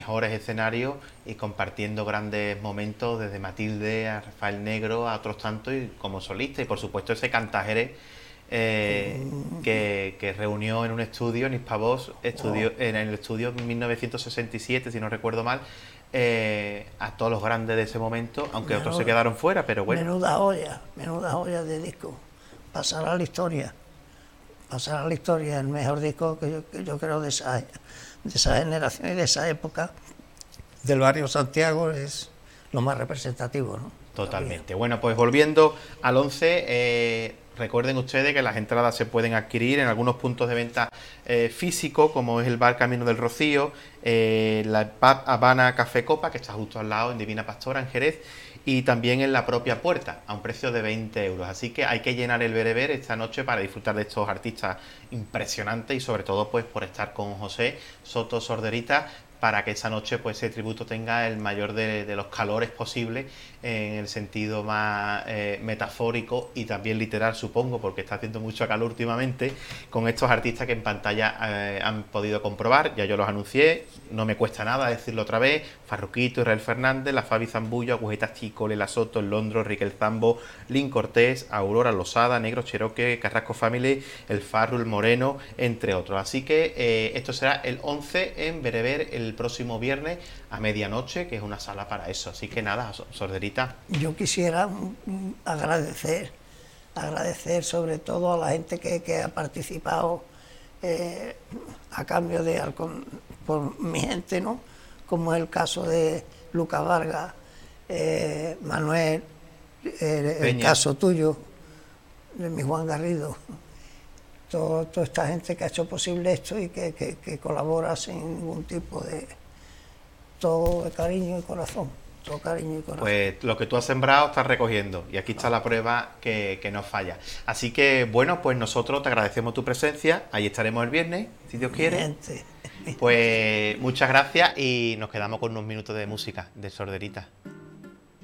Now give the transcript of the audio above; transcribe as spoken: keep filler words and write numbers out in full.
mejores escenarios y compartiendo grandes momentos desde Matilde a Rafael Negro a otros tantos y como solista y por supuesto ese Cantajeres eh, que, que reunió en un estudio en Hispavox, estudio, en el estudio en mil novecientos sesenta y siete si no recuerdo mal, eh, a todos los grandes de ese momento, aunque otros se Menuda, quedaron fuera, pero bueno. menuda joya, menuda joya de disco. Pasará a la historia, pasará a la historia, el mejor disco que yo, que yo creo de esa, de esa generación y de esa época del barrio Santiago es lo más representativo, ¿no? Totalmente. Bueno, pues volviendo al once, eh, recuerden ustedes que las entradas se pueden adquirir en algunos puntos de venta eh, físico, como es el Bar Camino del Rocío, eh, la Pub Habana Café Copa, que está justo al lado en Divina Pastora, en Jerez, y también en la propia puerta, a un precio de veinte euros. Así que hay que llenar el bereber esta noche para disfrutar de estos artistas impresionantes y sobre todo pues por estar con José Soto Sorderita, para que esa noche pues ese tributo tenga el mayor de, de los calores posible, en el sentido más eh, metafórico y también literal, supongo, porque está haciendo mucho calor últimamente, con estos artistas que en pantalla eh, han podido comprobar, ya yo los anuncié, no me cuesta nada decirlo otra vez: Farruquito, Israel Fernández, La Fabi Zambullo, Agujetas Chico, Lela Soto, El Londro, Riquel Zambo, Lin Cortés, Aurora Losada, Negro Cherokee, Carrasco Family, El Farru, El Moreno, entre otros. Así que eh, esto será el once en Bereber el próximo viernes a medianoche, que es una sala para eso. Así que nada, Sorderita. Yo quisiera mm, agradecer, agradecer sobre todo a la gente que, que ha participado eh, a cambio de por mi gente, ¿no? Como es el caso de Lucas Vargas, eh, Manuel, eh, el caso tuyo, de mi Juan Garrido, todo, toda esta gente que ha hecho posible esto y que, que, que colabora sin ningún tipo de, todo de cariño y corazón, todo cariño y corazón. Pues lo que tú has sembrado estás recogiendo y aquí está la prueba que, que no falla. Así que bueno, pues nosotros te agradecemos tu presencia, ahí estaremos el viernes, si Dios quiere. Gente. Pues muchas gracias y nos quedamos con unos minutos de música de Sorderita.